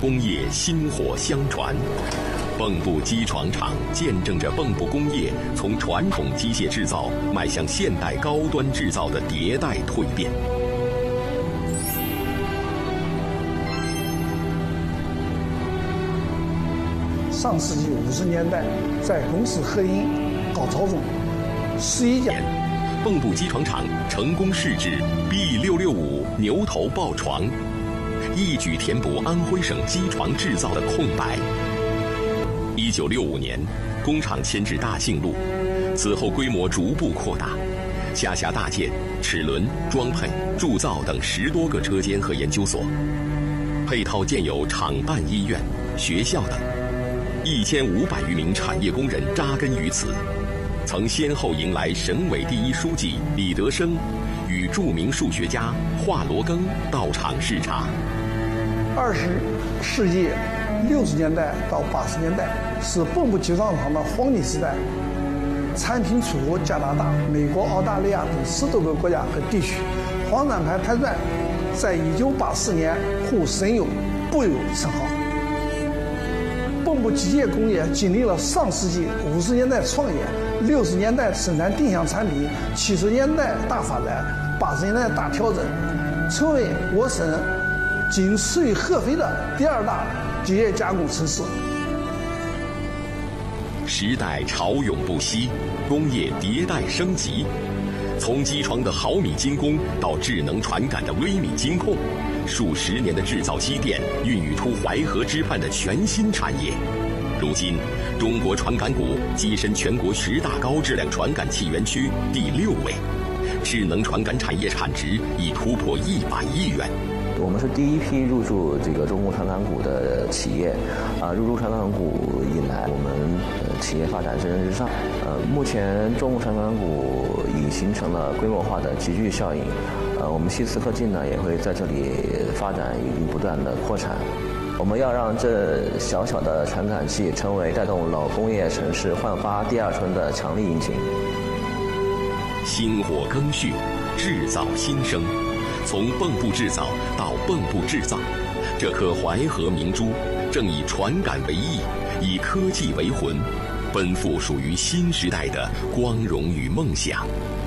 工业薪火相传。蚌埠机床厂见证着蚌埠工业从传统机械制造迈向现代高端制造的迭代蜕变。 上世纪50年代，在公私合营高潮中，11家蚌埠机床厂成功试制 B665牛头抱床，一举填补安徽省机床制造的空白。1965年，工厂迁至大庆路，此后规模逐步扩大，下辖大建、齿轮、装配、铸造等10多个车间和研究所，配套建有厂办医院、学校等，1500余名产业工人扎根于此，曾先后迎来省委第1书记李德生与著名数学家华罗庚到场视察。 20世纪60年代到80年代是蚌埠机床厂的黄金时代，产品出口加拿大、美国、澳大利亚等10多个国家和地区。黄山牌台钻在1984年获省友部友称号。蚌埠机械工业经历了上世纪50年代创业、60年代生产定向产品、70年代大发展、80年代大调整，成为我省仅次于合肥的第2大机械加工城市。 时代潮涌不息，工业迭代升级，从机床的毫米精工到智能传感的微米精控，数10年的制造积淀孕育出淮河之畔的全新产业。如今，中国传感股跻身全国10大高质量传感器园区第6位，智能传感产业产值已突破100亿元。 我们是第一批入驻这个中国传感股的企业，入驻传感股以来，我们企业发展蒸蒸日上。目前中国传感股已形成了规模化的集聚效应，我们西磁科技呢也会在这里发展与不断的扩产。我们要让这小小的传感器成为带动老工业城市焕发第2春的强力引擎。 薪火更续，制造新生。从蚌埠制造到蚌埠制造，这颗淮河明珠正以传感为翼，以科技为魂，奔赴属于新时代的光荣与梦想。